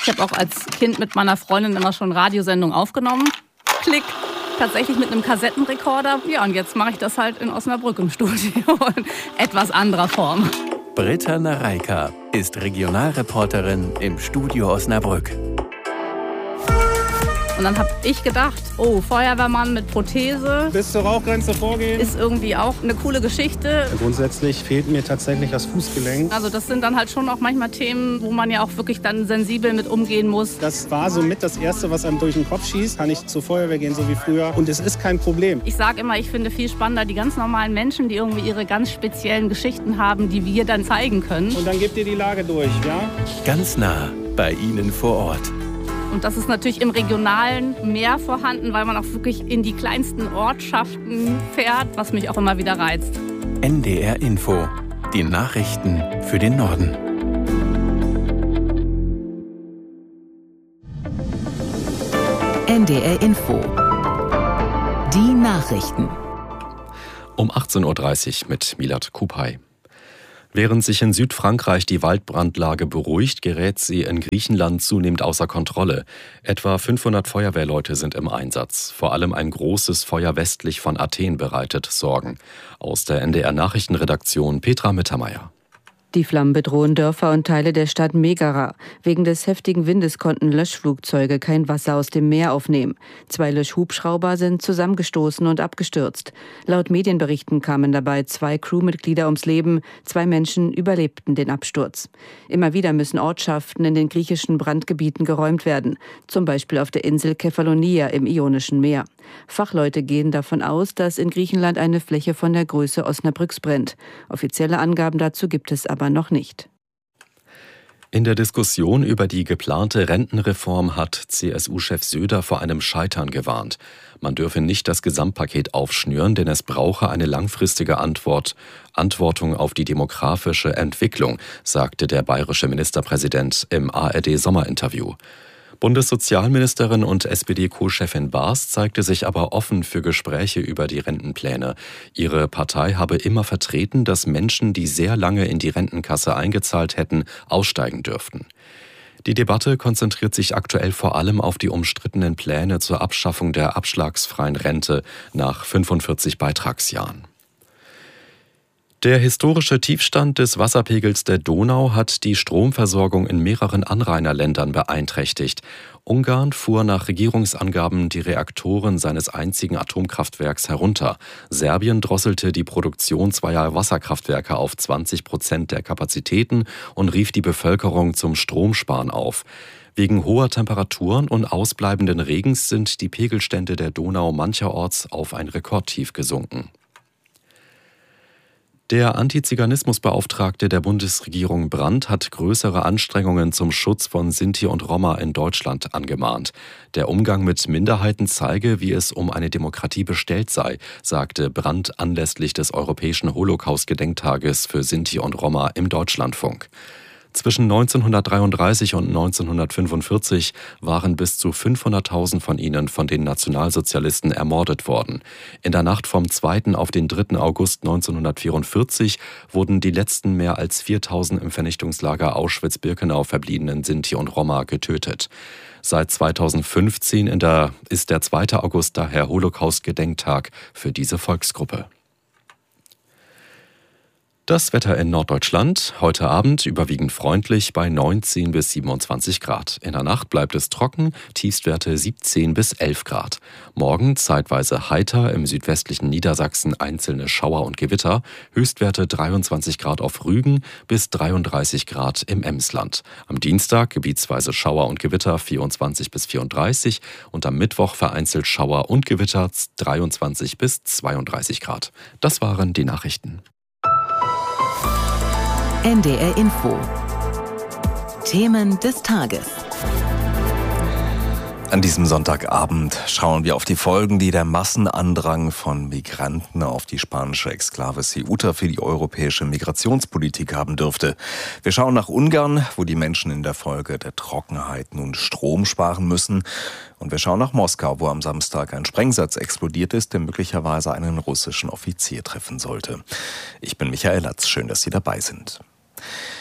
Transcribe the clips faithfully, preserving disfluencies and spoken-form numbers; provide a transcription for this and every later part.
Ich habe auch als Kind mit meiner Freundin immer schon Radiosendungen aufgenommen. Klick, tatsächlich mit einem Kassettenrekorder. Ja, und jetzt mache ich das halt in Osnabrück im Studio in etwas anderer Form. Britta Nareika ist Regionalreporterin im Studio Osnabrück. Und dann habe ich gedacht, oh, Feuerwehrmann mit Prothese. Bis zur Rauchgrenze vorgehen. Ist irgendwie auch eine coole Geschichte. Grundsätzlich fehlt mir tatsächlich das Fußgelenk. Also das sind dann halt schon auch manchmal Themen, wo man ja auch wirklich dann sensibel mit umgehen muss. Das war somit das Erste, was einem durch den Kopf schießt. Kann ich zur Feuerwehr gehen, so wie früher. Und es ist kein Problem. Ich sage immer, ich finde viel spannender die ganz normalen Menschen, die irgendwie ihre ganz speziellen Geschichten haben, die wir dann zeigen können. Und dann gebt ihr die Lage durch, ja? Ganz nah bei Ihnen vor Ort. Und das ist natürlich im Regionalen mehr vorhanden, weil man auch wirklich in die kleinsten Ortschaften fährt, was mich auch immer wieder reizt. N D R Info, die Nachrichten für den Norden. N D R Info, die Nachrichten. Um achtzehn Uhr dreißig mit Milad Kupay. Während sich in Südfrankreich die Waldbrandlage beruhigt, gerät sie in Griechenland zunehmend außer Kontrolle. Etwa fünfhundert Feuerwehrleute sind im Einsatz. Vor allem ein großes Feuer westlich von Athen bereitet Sorgen. Aus der N D R-Nachrichtenredaktion Petra Mittermeier. Die Flammen bedrohen Dörfer und Teile der Stadt Megara. Wegen des heftigen Windes konnten Löschflugzeuge kein Wasser aus dem Meer aufnehmen. Zwei Löschhubschrauber sind zusammengestoßen und abgestürzt. Laut Medienberichten kamen dabei zwei Crewmitglieder ums Leben. Zwei Menschen überlebten den Absturz. Immer wieder müssen Ortschaften in den griechischen Brandgebieten geräumt werden. Zum Beispiel auf der Insel Kefalonia im Ionischen Meer. Fachleute gehen davon aus, dass in Griechenland eine Fläche von der Größe Osnabrücks brennt. Offizielle Angaben dazu gibt es aber noch nicht. In der Diskussion über die geplante Rentenreform hat C S U-Chef Söder vor einem Scheitern gewarnt. Man dürfe nicht das Gesamtpaket aufschnüren, denn es brauche eine langfristige Antwort, Antwortung auf die demografische Entwicklung, sagte der bayerische Ministerpräsident im A R D-Sommerinterview. Bundessozialministerin und S P D-Co-Chefin Baas zeigte sich aber offen für Gespräche über die Rentenpläne. Ihre Partei habe immer vertreten, dass Menschen, die sehr lange in die Rentenkasse eingezahlt hätten, aussteigen dürften. Die Debatte konzentriert sich aktuell vor allem auf die umstrittenen Pläne zur Abschaffung der abschlagsfreien Rente nach fünfundvierzig Beitragsjahren. Der historische Tiefstand des Wasserpegels der Donau hat die Stromversorgung in mehreren Anrainerländern beeinträchtigt. Ungarn fuhr nach Regierungsangaben die Reaktoren seines einzigen Atomkraftwerks herunter. Serbien drosselte die Produktion zweier Wasserkraftwerke auf zwanzig Prozent der Kapazitäten und rief die Bevölkerung zum Stromsparen auf. Wegen hoher Temperaturen und ausbleibenden Regens sind die Pegelstände der Donau mancherorts auf ein Rekordtief gesunken. Der Antiziganismusbeauftragte der Bundesregierung Brandt hat größere Anstrengungen zum Schutz von Sinti und Roma in Deutschland angemahnt. Der Umgang mit Minderheiten zeige, wie es um eine Demokratie bestellt sei, sagte Brandt anlässlich des Europäischen Holocaust-Gedenktages für Sinti und Roma im Deutschlandfunk. Zwischen neunzehnhundertdreiunddreißig und neunzehnhundertfünfundvierzig waren bis zu fünfhunderttausend von ihnen von den Nationalsozialisten ermordet worden. In der Nacht vom zweiten auf den dritten August neunzehnhundertvierundvierzig wurden die letzten mehr als viertausend im Vernichtungslager Auschwitz-Birkenau verbliebenen Sinti und Roma getötet. Seit zweitausendfünfzehn in der, ist der zweite August daher Holocaust-Gedenktag für diese Volksgruppe. Das Wetter in Norddeutschland, heute Abend überwiegend freundlich bei neunzehn bis siebenundzwanzig Grad. In der Nacht bleibt es trocken, Tiefstwerte siebzehn bis elf Grad. Morgen zeitweise heiter, im südwestlichen Niedersachsen einzelne Schauer und Gewitter, Höchstwerte dreiundzwanzig Grad auf Rügen bis dreiunddreißig Grad im Emsland. Am Dienstag gebietsweise Schauer und Gewitter vierundzwanzig bis vierunddreißig und am Mittwoch vereinzelt Schauer und Gewitter dreiundzwanzig bis zweiunddreißig Grad. Das waren die Nachrichten. N D R Info. Themen des Tages. An diesem Sonntagabend schauen wir auf die Folgen, die der Massenandrang von Migranten auf die spanische Exklave Ceuta für die europäische Migrationspolitik haben dürfte. Wir schauen nach Ungarn, wo die Menschen in der Folge der Trockenheit nun Strom sparen müssen. Und wir schauen nach Moskau, wo am Samstag ein Sprengsatz explodiert ist, der möglicherweise einen russischen Offizier treffen sollte. Ich bin Michael Latz, schön, dass Sie dabei sind.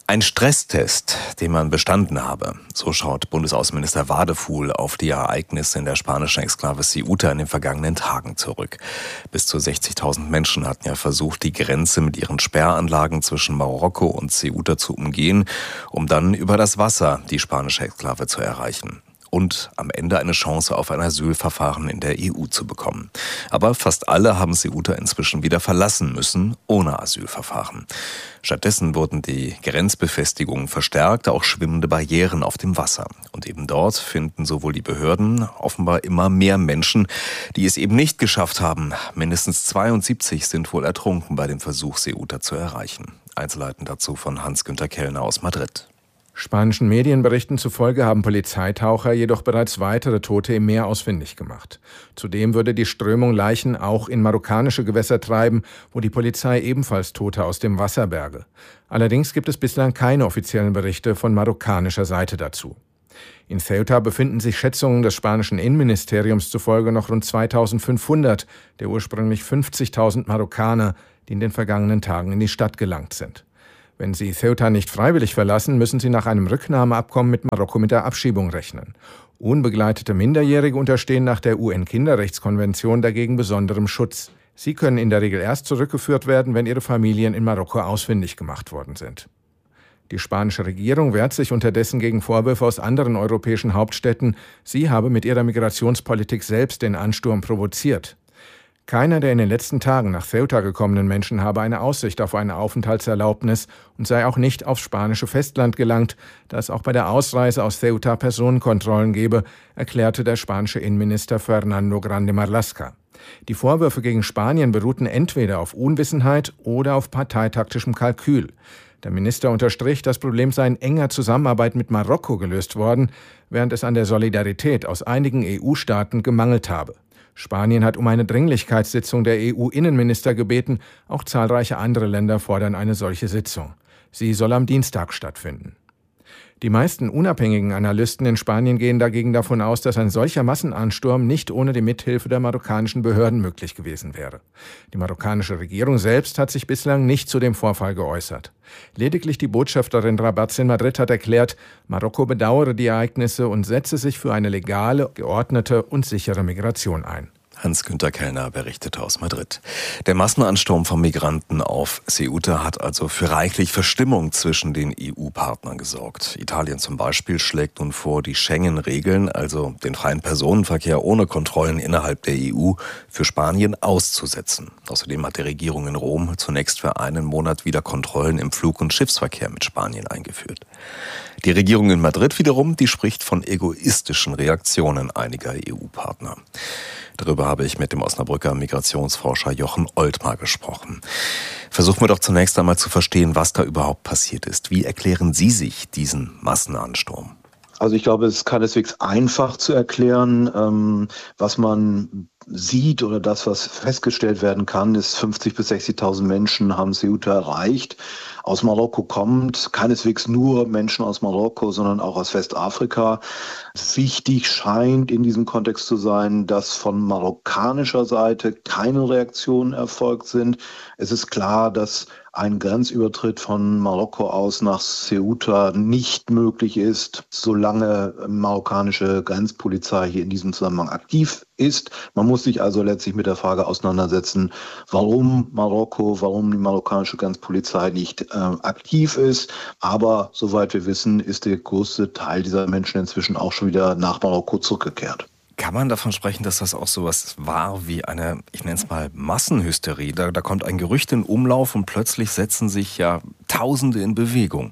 Ein Stresstest, den man bestanden habe. So schaut Bundesaußenminister Wadefuhl auf die Ereignisse in der spanischen Exklave Ceuta in den vergangenen Tagen zurück. Bis zu sechzigtausend Menschen hatten ja versucht, die Grenze mit ihren Sperranlagen zwischen Marokko und Ceuta zu umgehen, um dann über das Wasser die spanische Exklave zu erreichen. Und am Ende eine Chance auf ein Asylverfahren in der E U zu bekommen. Aber fast alle haben Ceuta inzwischen wieder verlassen müssen, ohne Asylverfahren. Stattdessen wurden die Grenzbefestigungen verstärkt, auch schwimmende Barrieren auf dem Wasser. Und eben dort finden sowohl die Behörden offenbar immer mehr Menschen, die es eben nicht geschafft haben. Mindestens zweiundsiebzig sind wohl ertrunken bei dem Versuch, Ceuta zu erreichen. Einzelheiten dazu von Hans-Günter Kellner aus Madrid. Spanischen Medienberichten zufolge haben Polizeitaucher jedoch bereits weitere Tote im Meer ausfindig gemacht. Zudem würde die Strömung Leichen auch in marokkanische Gewässer treiben, wo die Polizei ebenfalls Tote aus dem Wasser berge. Allerdings gibt es bislang keine offiziellen Berichte von marokkanischer Seite dazu. In Ceuta befinden sich Schätzungen des spanischen Innenministeriums zufolge noch rund zweitausendfünfhundert der ursprünglich fünfzigtausend Marokkaner, die in den vergangenen Tagen in die Stadt gelangt sind. Wenn sie Ceuta nicht freiwillig verlassen, müssen sie nach einem Rücknahmeabkommen mit Marokko mit der Abschiebung rechnen. Unbegleitete Minderjährige unterstehen nach der U N-Kinderrechtskonvention dagegen besonderem Schutz. Sie können in der Regel erst zurückgeführt werden, wenn ihre Familien in Marokko ausfindig gemacht worden sind. Die spanische Regierung wehrt sich unterdessen gegen Vorwürfe aus anderen europäischen Hauptstädten, sie habe mit ihrer Migrationspolitik selbst den Ansturm provoziert. Keiner der in den letzten Tagen nach Ceuta gekommenen Menschen habe eine Aussicht auf eine Aufenthaltserlaubnis und sei auch nicht aufs spanische Festland gelangt, da es auch bei der Ausreise aus Ceuta Personenkontrollen gebe, erklärte der spanische Innenminister Fernando Grande Marlaska. Die Vorwürfe gegen Spanien beruhten entweder auf Unwissenheit oder auf parteitaktischem Kalkül. Der Minister unterstrich, das Problem sei in enger Zusammenarbeit mit Marokko gelöst worden, während es an der Solidarität aus einigen E U-Staaten gemangelt habe. Spanien hat um eine Dringlichkeitssitzung der E U-Innenminister gebeten, auch zahlreiche andere Länder fordern eine solche Sitzung. Sie soll am Dienstag stattfinden. Die meisten unabhängigen Analysten in Spanien gehen dagegen davon aus, dass ein solcher Massenansturm nicht ohne die Mithilfe der marokkanischen Behörden möglich gewesen wäre. Die marokkanische Regierung selbst hat sich bislang nicht zu dem Vorfall geäußert. Lediglich die Botschafterin Rabats in Madrid hat erklärt, Marokko bedauere die Ereignisse und setze sich für eine legale, geordnete und sichere Migration ein. Hans-Günter Kellner berichtete aus Madrid. Der Massenansturm von Migranten auf Ceuta hat also für reichlich Verstimmung zwischen den E U-Partnern gesorgt. Italien zum Beispiel schlägt nun vor, die Schengen-Regeln, also den freien Personenverkehr ohne Kontrollen innerhalb der E U, für Spanien auszusetzen. Außerdem hat die Regierung in Rom zunächst für einen Monat wieder Kontrollen im Flug- und Schiffsverkehr mit Spanien eingeführt. Die Regierung in Madrid wiederum, die spricht von egoistischen Reaktionen einiger E U-Partner. Darüber habe ich mit dem Osnabrücker Migrationsforscher Jochen Oltmar gesprochen. Versuchen wir doch zunächst einmal zu verstehen, was da überhaupt passiert ist. Wie erklären Sie sich diesen Massenansturm? Also ich glaube, es ist keineswegs einfach zu erklären. Was man sieht oder das, was festgestellt werden kann, ist, fünfzigtausend bis sechzigtausend Menschen haben Ceuta erreicht. Aus Marokko kommt keineswegs nur Menschen aus Marokko, sondern auch aus Westafrika. Wichtig scheint in diesem Kontext zu sein, dass von marokkanischer Seite keine Reaktionen erfolgt sind. Es ist klar, dass ein Grenzübertritt von Marokko aus nach Ceuta nicht möglich ist, solange marokkanische Grenzpolizei hier in diesem Zusammenhang aktiv ist. Man muss sich also letztlich mit der Frage auseinandersetzen, warum Marokko, warum die marokkanische Grenzpolizei nicht äh, aktiv ist. Aber soweit wir wissen, ist der größte Teil dieser Menschen inzwischen auch schon wieder nach Marokko zurückgekehrt. Kann man davon sprechen, dass das auch sowas war wie eine, ich nenne es mal, Massenhysterie? Da, da kommt ein Gerücht in Umlauf und plötzlich setzen sich ja Tausende in Bewegung.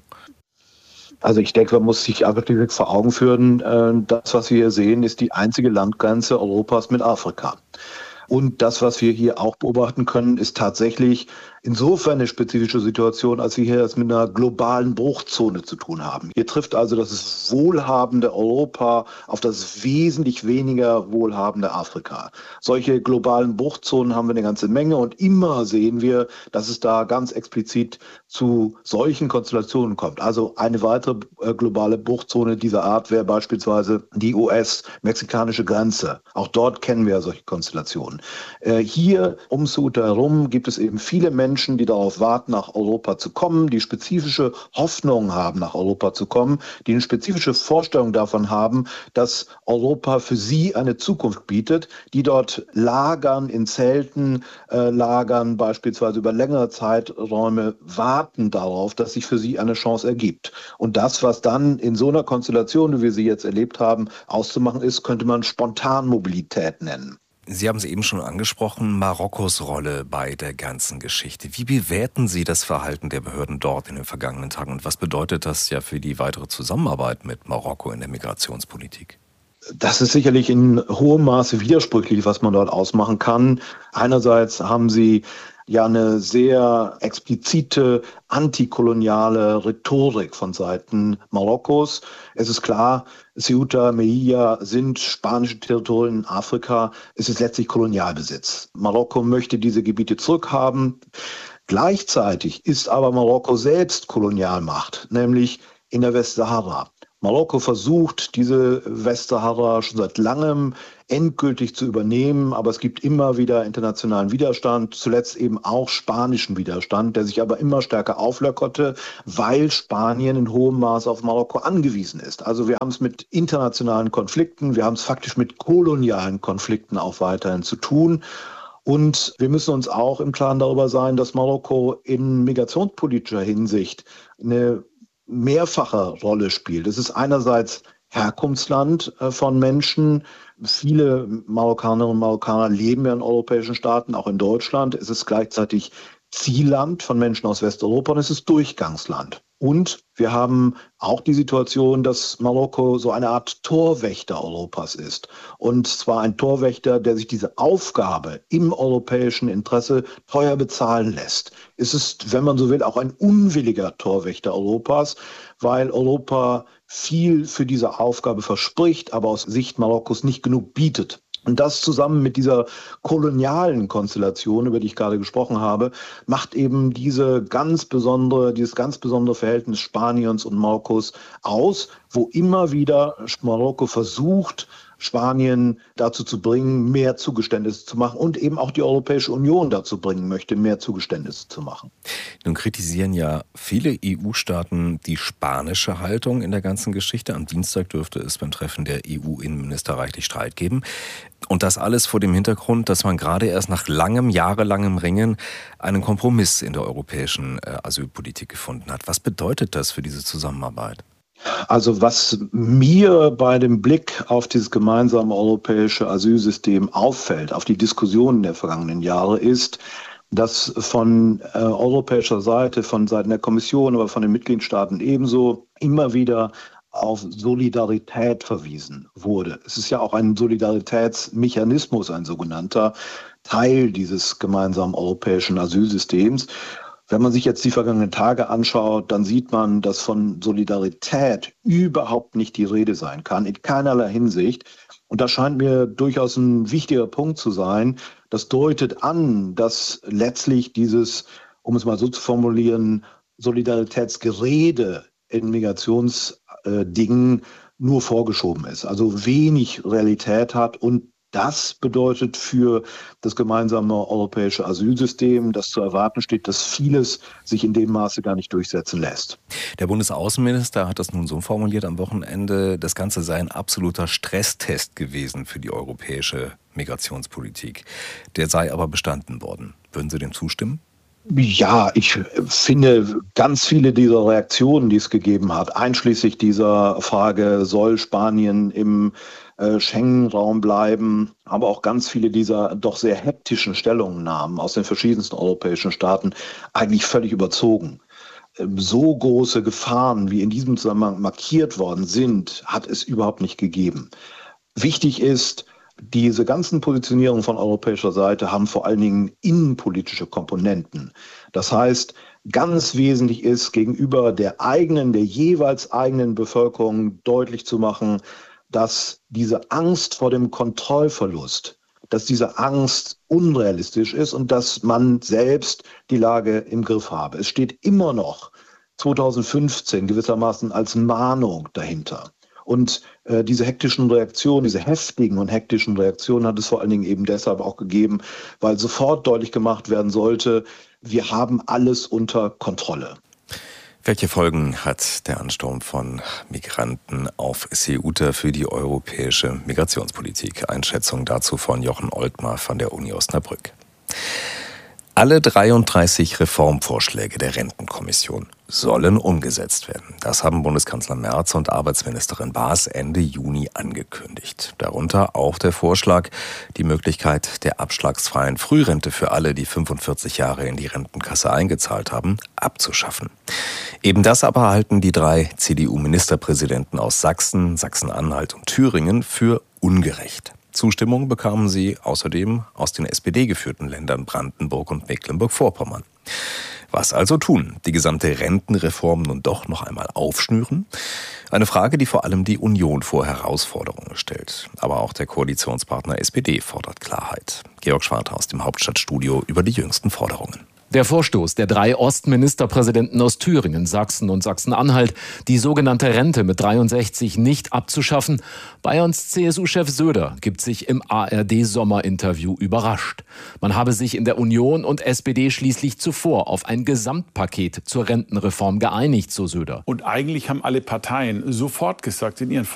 Also ich denke, man muss sich einfach vor Augen führen, das, was wir hier sehen, ist die einzige Landgrenze Europas mit Afrika. Und das, was wir hier auch beobachten können, ist tatsächlich insofern eine spezifische Situation, als wir hier es mit einer globalen Bruchzone zu tun haben. Hier trifft also das wohlhabende Europa auf das wesentlich weniger wohlhabende Afrika. Solche globalen Bruchzonen haben wir eine ganze Menge und immer sehen wir, dass es da ganz explizit zu solchen Konstellationen kommt. Also eine weitere äh, globale Bruchzone dieser Art wäre beispielsweise die U S-mexikanische Grenze. Auch dort kennen wir solche Konstellationen. Situation. Äh, hier um Ceuta herum gibt es eben viele Menschen, die darauf warten, nach Europa zu kommen, die spezifische Hoffnungen haben, nach Europa zu kommen, die eine spezifische Vorstellung davon haben, dass Europa für sie eine Zukunft bietet, die dort lagern, in Zelten äh, lagern, beispielsweise über längere Zeiträume warten darauf, dass sich für sie eine Chance ergibt. Und das, was dann in so einer Konstellation, wie wir sie jetzt erlebt haben, auszumachen ist, könnte man Spontanmobilität nennen. Sie haben es eben schon angesprochen, Marokkos Rolle bei der ganzen Geschichte. Wie bewerten Sie das Verhalten der Behörden dort in den vergangenen Tagen und was bedeutet das ja für die weitere Zusammenarbeit mit Marokko in der Migrationspolitik? Das ist sicherlich in hohem Maße widersprüchlich, was man dort ausmachen kann. Einerseits haben sie ja eine sehr explizite antikoloniale Rhetorik von Seiten Marokkos. Es ist klar, Ceuta, Melilla sind spanische Territorien in Afrika. Es ist letztlich Kolonialbesitz. Marokko möchte diese Gebiete zurückhaben. Gleichzeitig ist aber Marokko selbst Kolonialmacht, nämlich in der Westsahara. Marokko versucht, diese Westsahara schon seit langem endgültig zu übernehmen, aber es gibt immer wieder internationalen Widerstand, zuletzt eben auch spanischen Widerstand, der sich aber immer stärker auflockerte, weil Spanien in hohem Maße auf Marokko angewiesen ist. Also wir haben es mit internationalen Konflikten, wir haben es faktisch mit kolonialen Konflikten auch weiterhin zu tun. Und wir müssen uns auch im Klaren darüber sein, dass Marokko in migrationspolitischer Hinsicht eine mehrfache Rolle spielt. Es ist einerseits Herkunftsland von Menschen. Viele Marokkanerinnen und Marokkaner leben ja in europäischen Staaten, auch in Deutschland. Es ist gleichzeitig Zielland von Menschen aus Westeuropa und es ist Durchgangsland. Und wir haben auch die Situation, dass Marokko so eine Art Torwächter Europas ist. Und zwar ein Torwächter, der sich diese Aufgabe im europäischen Interesse teuer bezahlen lässt. Es ist, wenn man so will, auch ein unwilliger Torwächter Europas, weil Europa viel für diese Aufgabe verspricht, aber aus Sicht Marokkos nicht genug bietet. Und das zusammen mit dieser kolonialen Konstellation, über die ich gerade gesprochen habe, macht eben diese ganz besondere, dieses ganz besondere Verhältnis Spaniens und Marokkos aus, wo immer wieder Marokko versucht, Spanien dazu zu bringen, mehr Zugeständnisse zu machen und eben auch die Europäische Union dazu bringen möchte, mehr Zugeständnisse zu machen. Nun kritisieren ja viele E U-Staaten die spanische Haltung in der ganzen Geschichte. Am Dienstag dürfte es beim Treffen der E U-Innenminister reichlich Streit geben. Und das alles vor dem Hintergrund, dass man gerade erst nach langem, jahrelangem Ringen einen Kompromiss in der europäischen äh, Asylpolitik gefunden hat. Was bedeutet das für diese Zusammenarbeit? Also was mir bei dem Blick auf dieses gemeinsame europäische Asylsystem auffällt, auf die Diskussionen der vergangenen Jahre, ist, dass von äh, europäischer Seite, von Seiten der Kommission, aber von den Mitgliedstaaten ebenso immer wieder auf Solidarität verwiesen wurde. Es ist ja auch ein Solidaritätsmechanismus, ein sogenannter Teil dieses gemeinsamen europäischen Asylsystems. Wenn man sich jetzt die vergangenen Tage anschaut, dann sieht man, dass von Solidarität überhaupt nicht die Rede sein kann, in keinerlei Hinsicht. Und das scheint mir durchaus ein wichtiger Punkt zu sein. Das deutet an, dass letztlich dieses, um es mal so zu formulieren, Solidaritätsgerede in Migrationsdingen nur vorgeschoben ist, also wenig Realität hat. Und das bedeutet für das gemeinsame europäische Asylsystem, das zu erwarten steht, dass vieles sich in dem Maße gar nicht durchsetzen lässt. Der Bundesaußenminister hat das nun so formuliert am Wochenende, das Ganze sei ein absoluter Stresstest gewesen für die europäische Migrationspolitik. Der sei aber bestanden worden. Würden Sie dem zustimmen? Ja, ich finde ganz viele dieser Reaktionen, die es gegeben hat, einschließlich dieser Frage, soll Spanien im äh, Schengen-Raum bleiben, aber auch ganz viele dieser doch sehr heptischen Stellungnahmen aus den verschiedensten europäischen Staaten eigentlich völlig überzogen. So große Gefahren, wie in diesem Zusammenhang markiert worden sind, hat es überhaupt nicht gegeben. Wichtig ist, diese ganzen Positionierungen von europäischer Seite haben vor allen Dingen innenpolitische Komponenten. Das heißt, ganz wesentlich ist, gegenüber der eigenen, der jeweils eigenen Bevölkerung deutlich zu machen, dass diese Angst vor dem Kontrollverlust, dass diese Angst unrealistisch ist und dass man selbst die Lage im Griff habe. Es steht immer noch zweitausendfünfzehn gewissermaßen als Mahnung dahinter. Und äh, diese hektischen Reaktionen, diese heftigen und hektischen Reaktionen hat es vor allen Dingen eben deshalb auch gegeben, weil sofort deutlich gemacht werden sollte, wir haben alles unter Kontrolle. Welche Folgen hat der Ansturm von Migranten auf Ceuta für die europäische Migrationspolitik? Einschätzung dazu von Jochen Oltmar von der Uni Osnabrück. Alle dreiunddreißig Reformvorschläge der Rentenkommission sollen umgesetzt werden. Das haben Bundeskanzler Merz und Arbeitsministerin Baas Ende Juni angekündigt. Darunter auch der Vorschlag, die Möglichkeit der abschlagsfreien Frührente für alle, die fünfundvierzig Jahre in die Rentenkasse eingezahlt haben, abzuschaffen. Eben das aber halten die drei C D U-Ministerpräsidenten aus Sachsen, Sachsen-Anhalt und Thüringen für ungerecht. Zustimmung bekamen sie außerdem aus den S P D-geführten Ländern Brandenburg und Mecklenburg-Vorpommern. Was also tun? Die gesamte Rentenreform nun doch noch einmal aufschnüren? Eine Frage, die vor allem die Union vor Herausforderungen stellt. Aber auch der Koalitionspartner S P D fordert Klarheit. Georg Schwarter aus dem Hauptstadtstudio über die jüngsten Forderungen. Der Vorstoß der drei Ostministerpräsidenten aus Thüringen, Sachsen und Sachsen-Anhalt, die sogenannte Rente mit dreiundsechzig nicht abzuschaffen. Bayerns C S U-Chef Söder gibt sich im A R D-Sommerinterview überrascht. Man habe sich in der Union und S P D schließlich zuvor auf ein Gesamtpaket zur Rentenreform geeinigt, so Söder. Und eigentlich haben alle Parteien sofort gesagt in ihren